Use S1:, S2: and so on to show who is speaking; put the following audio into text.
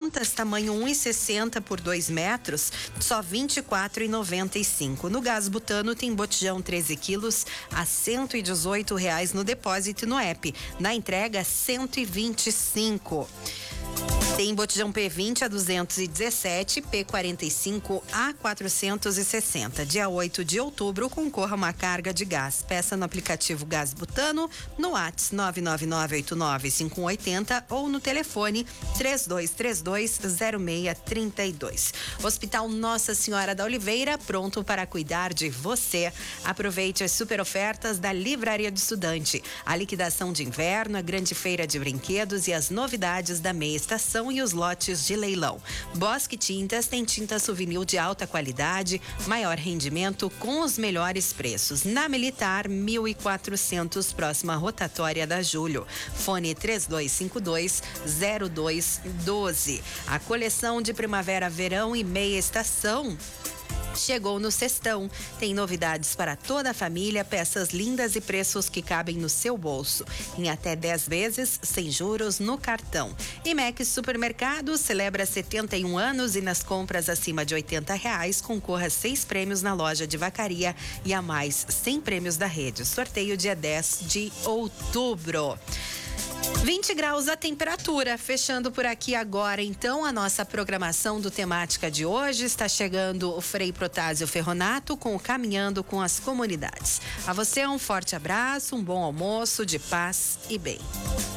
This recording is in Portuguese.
S1: Contas, tamanho 1,60 por 2 metros, só R$ 24,95. No gás butano tem botijão 13 quilos a R$ 118 no depósito e no app. Na entrega, 125. Tem botijão P20 a 217, P45 a 460. Dia 8 de outubro, concorra a uma carga de gás. Peça no aplicativo Gás Butano, no WhatsApp 999895180 ou no telefone 32320632. Hospital Nossa Senhora da Oliveira, pronto para cuidar de você. Aproveite as super ofertas da Livraria do Estudante. A liquidação de inverno, a grande feira de brinquedos e as novidades da meia estação e os lotes de leilão. Bosque Tintas tem tinta souvenir de alta qualidade, maior rendimento com os melhores preços. Na Militar 1400, próxima rotatória da Júlio. Fone 3252-0212. A coleção de primavera, verão e meia estação chegou no Sextão. Tem novidades para toda a família, peças lindas e preços que cabem no seu bolso. Em até 10 vezes, sem juros no cartão. Imex Supermercado celebra 71 anos e nas compras acima de R$80 concorra a 6 prêmios na loja de vacaria e a mais 100 prêmios da rede. Sorteio dia 10 de outubro. 20 graus a temperatura, fechando por aqui agora então a nossa programação do Temática de hoje. Está chegando o Frei Protásio Ferronato com o Caminhando com as Comunidades. A você um forte abraço, um bom almoço de paz e bem.